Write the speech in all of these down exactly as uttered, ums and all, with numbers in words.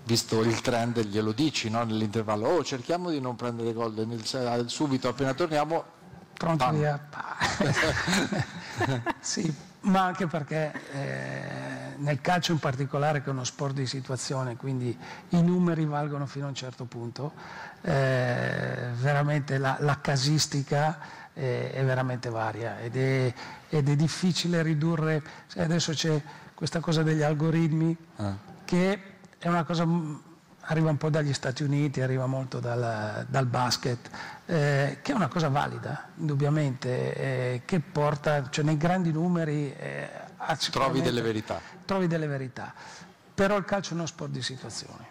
visto il trend, glielo dici, no? Nell'intervallo, oh cerchiamo di non prendere gol, nel, subito appena torniamo, pronti via. Sì, ma anche perché eh, nel calcio in particolare, che è uno sport di situazione, quindi i numeri valgono fino a un certo punto, eh, veramente la, la casistica è, è veramente varia ed è, ed è difficile ridurre. Adesso c'è questa cosa degli algoritmi, ah. che è una cosa, arriva un po' dagli Stati Uniti, arriva molto dal, dal basket, eh, che è una cosa valida, indubbiamente, eh, che porta, cioè nei grandi numeri eh, a trovi delle verità. Trovi delle verità, però il calcio è uno sport di situazioni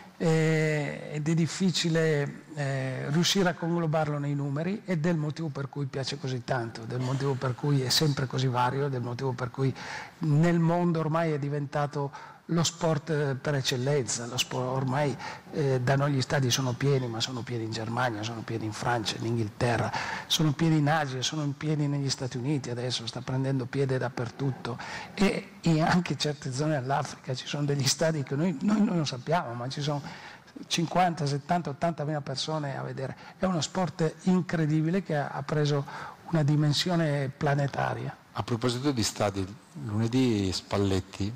eh, ed è difficile eh, riuscire a conglobarlo nei numeri, ed è il motivo per cui piace così tanto, del motivo per cui è sempre così vario, del motivo per cui nel mondo ormai è diventato lo sport per eccellenza. Lo sport, ormai eh, da noi gli stadi sono pieni, ma sono pieni in Germania, sono pieni in Francia, in Inghilterra, sono pieni in Asia, sono pieni negli Stati Uniti, adesso sta prendendo piede dappertutto, e, e anche in certe zone dell'Africa ci sono degli stadi che noi, noi, noi non sappiamo, ma ci sono cinquanta, settanta, ottantamila persone a vedere. È uno sport incredibile che ha, ha preso una dimensione planetaria. A proposito di stadi, lunedì Spalletti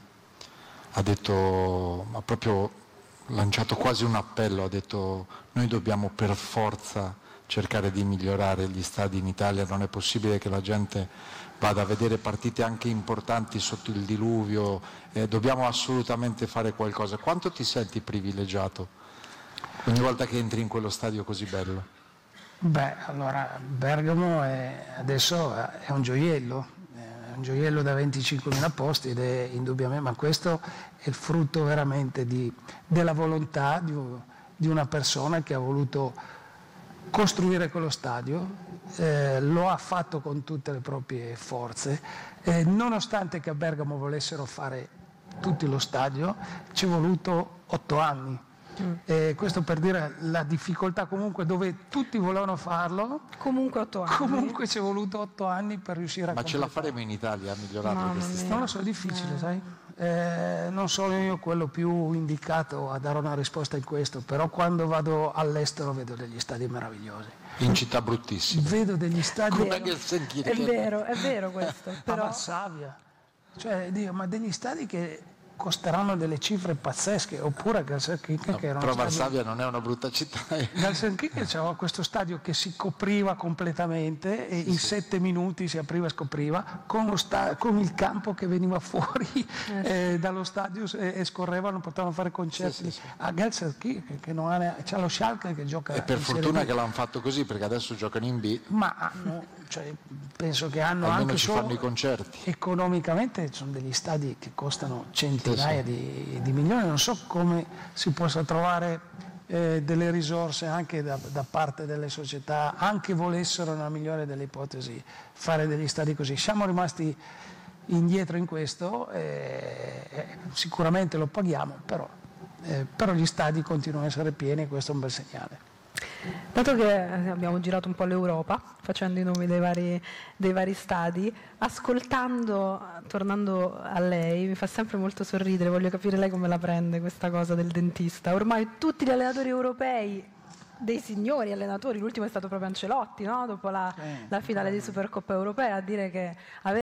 ha detto, ha proprio lanciato quasi un appello, ha detto noi dobbiamo per forza cercare di migliorare gli stadi in Italia, non è possibile che la gente vada a vedere partite anche importanti sotto il diluvio, eh, dobbiamo assolutamente fare qualcosa. Quanto ti senti privilegiato ogni volta che entri in quello stadio così bello? Beh, allora Bergamo è, adesso è un gioiello, un gioiello da venticinquemila posti, ed è indubbiamente, ma questo è il frutto veramente di, della volontà di, di una persona che ha voluto costruire quello stadio, eh, lo ha fatto con tutte le proprie forze, eh, nonostante che a Bergamo volessero fare tutti lo stadio, ci è voluto otto anni. Mm. Eh, questo per dire la difficoltà, comunque, dove tutti volevano farlo, comunque otto anni, comunque ci è voluto otto anni per riuscire a ma completare. Ce la faremo in Italia a migliorare questi stadi? Non lo so, è difficile, eh. sai eh, non sono io quello più indicato a dare una risposta in questo, però quando vado all'estero vedo degli stadi meravigliosi, in città bruttissime, vedo degli stadi vero. È vero, è vero questo, però... a Varsavia, cioè Dio, ma degli stadi che costeranno delle cifre pazzesche, oppure a Helsinki, no, che era però stadio... Varsavia non è una brutta città. Helsinki c'era questo stadio che si copriva completamente e sì, in sì. sette minuti si apriva e scopriva, con, lo sta... con il campo che veniva fuori eh. Eh, dallo stadio e, e scorrevano, potevano fare concerti. Sì, sì, sì. A Helsinki che non ha ne... c'è lo Schalke che gioca, e per fortuna che l'hanno fatto così, perché adesso giocano in B, ma hanno, cioè, penso che hanno almeno anche ci fanno i concerti. Economicamente sono degli stadi che costano centinaia Di, di milioni, non so come si possa trovare eh, delle risorse anche da, da parte delle società, anche volessero, nella migliore delle ipotesi, fare degli stadi così. Siamo rimasti indietro in questo, eh, sicuramente lo paghiamo, però, eh, però gli stadi continuano a essere pieni e questo è un bel segnale. Dato che abbiamo girato un po' l'Europa, facendo i nomi dei vari, dei vari stadi, ascoltando, tornando a lei, mi fa sempre molto sorridere, voglio capire lei come la prende questa cosa del dentista. Ormai tutti gli allenatori europei, dei signori allenatori, l'ultimo è stato proprio Ancelotti, no? Dopo la, la finale di Supercoppa Europea, a dire che avere